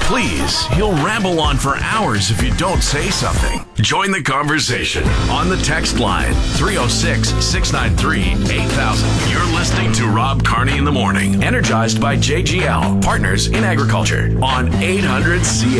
Please, he'll ramble on for hours if you don't say something. Join the conversation on the text line 306-693-8000. You're listening to Rob Carney in the Morning, energized by JGL, Partners in Agriculture, on 800 CA.